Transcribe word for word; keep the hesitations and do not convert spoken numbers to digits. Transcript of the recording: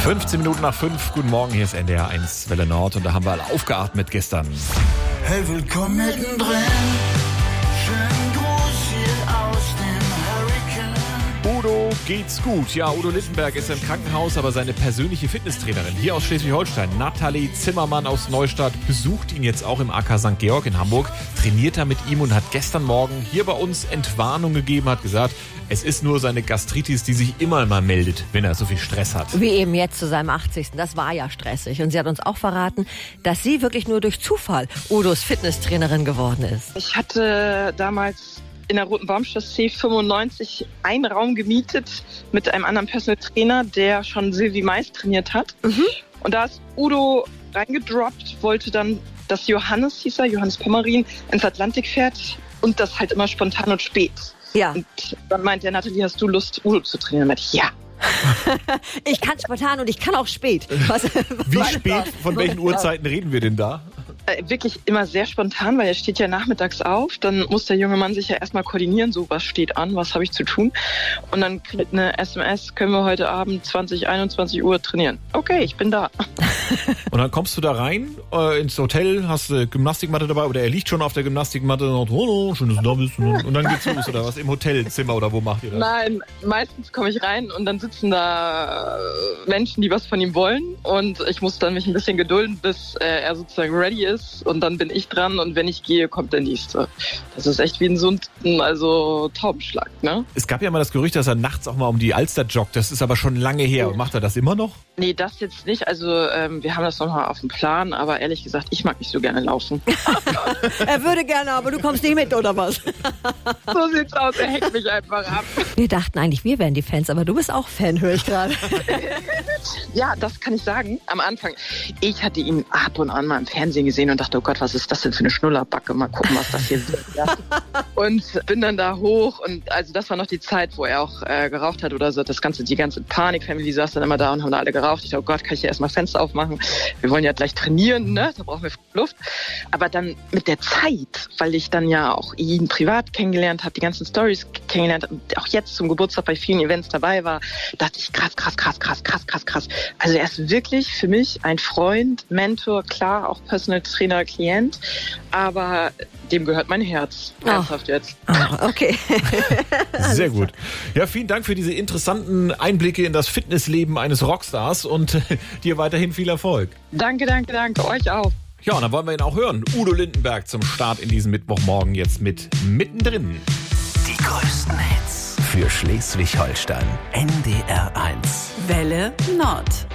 fünfzehn Minuten nach fünf, guten Morgen, hier ist N D R eins Welle Nord und da haben wir alle aufgeatmet gestern. Hey, willkommen mittendrin. Schönen Gruß hier aus dem Hurricane. Udo geht's gut. Ja, Udo Lindenberg ist im Krankenhaus, aber seine persönliche Fitnesstrainerin hier aus Schleswig-Holstein, Nathalie Zimmermann aus Neustadt, besucht ihn jetzt auch im A K Sankt Georg in Hamburg, trainiert da mit ihm und hat gestern Morgen hier bei uns Entwarnung gegeben, hat gesagt, es ist nur seine Gastritis, die sich immer mal meldet, wenn er so viel Stress hat. Wie eben jetzt zu seinem achtzigsten Das war ja stressig. Und sie hat uns auch verraten, dass sie wirklich nur durch Zufall Udos Fitnesstrainerin geworden ist. Ich hatte damals in der Roten Baumchaussee fünfundneunzig einen Raum gemietet mit einem anderen Personal Trainer, der schon Sylvie Mais trainiert hat. Mhm. Und da ist Udo reingedroppt, wollte dann, dass Johannes, hieß er, Johannes Pommerin, ins Atlantik fährt und das halt immer spontan und spät. Ja. Und dann meinte er, Nathalie, hast du Lust, Udo zu trainieren? Und ich, ja. Ich kann spontan und ich kann auch spät. Was, Wie was spät, von welchen Uhrzeiten reden wir denn da? Äh, wirklich immer sehr spontan, weil er steht ja nachmittags auf. Dann muss der junge Mann sich ja erstmal koordinieren, so was steht an, was habe ich zu tun. Und dann kriegt eine S M S, können wir heute Abend zwanzig, einundzwanzig Uhr trainieren. Okay, ich bin da. Und dann kommst du da rein äh, ins Hotel, hast eine Gymnastikmatte dabei oder er liegt schon auf der Gymnastikmatte und sagt, oh, schön, dass du da bist. Und dann geht's los oder was? Im Hotelzimmer oder wo macht ihr das? Nein, meistens komme ich rein und dann sitzen da Menschen, die was von ihm wollen. Und ich muss dann mich ein bisschen gedulden, bis äh, er sozusagen ready ist. Und dann bin ich dran und wenn ich gehe, kommt der Nächste. Das ist echt wie ein Sunden, also Taubenschlag, ne? Es gab ja mal das Gerücht, dass er nachts auch mal um die Alster joggt. Das ist aber schon lange her. Macht er das immer noch? Nee, das jetzt nicht. Also ähm, wir haben das nochmal auf dem Plan, aber ehrlich gesagt, ich mag nicht so gerne laufen. Er würde gerne, aber du kommst nicht mit, oder was? So sieht's aus, er hängt mich einfach ab. Wir dachten eigentlich, wir wären die Fans, aber du bist auch Fan, höre ich gerade. Ja, das kann ich sagen. Am Anfang, ich hatte ihn ab und an mal im Fernsehen gesehen und dachte, oh Gott, was ist das denn für eine Schnullerbacke? Mal gucken, was das hier wird. Ja. Und bin dann da hoch und also das war noch die Zeit, wo er auch äh, geraucht hat oder so. Das ganze, die ganze Panik-Family saß dann immer da und haben da alle geraucht. Ich dachte, oh Gott, kann ich hier erstmal Fenster aufmachen? Wir wollen ja gleich trainieren, ne? Da brauchen wir Luft. Aber dann mit der Zeit, weil ich dann ja auch ihn privat kennengelernt habe, die ganzen Stories kennengelernt und auch jetzt zum Geburtstag bei vielen Events dabei war, dachte ich, krass, krass, krass, krass, krass, krass, krass. Also er ist wirklich für mich ein Freund, Mentor, klar, auch Personal Trainer, Klient, aber dem gehört mein Herz. Oh. Ernsthaft jetzt. Oh, okay. Sehr gut. Ja, vielen Dank für diese interessanten Einblicke in das Fitnessleben eines Rockstars und dir weiterhin viel Erfolg. Danke, danke, danke. Euch auch. Ja, und dann wollen wir ihn auch hören. Udo Lindenberg zum Start in diesem Mittwochmorgen jetzt mit Mittendrin. Die größten Hits für Schleswig-Holstein. N D R eins. Welle Nord.